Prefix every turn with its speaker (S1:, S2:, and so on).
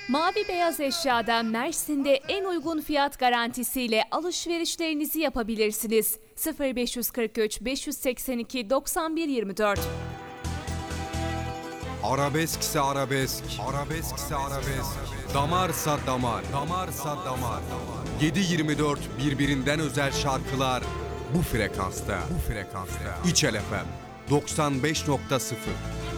S1: Mavi Beyaz Eşya'da Mersin'de en uygun fiyat garantisiyle alışverişlerinizi yapabilirsiniz. 0543 582 9124.
S2: Arabeskse arabesk, arabeskse arabesk, damarsa damar, damarsa damar. 7/24 birbirinden özel şarkılar bu frekansta, bu frekansta. İçel FM 95.0.